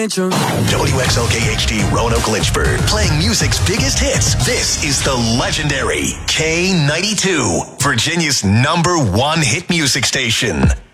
WXLKHD Roanoke Lynchburg, playing music's biggest hits. This is the legendary K92, Virginia's #1 hit music station.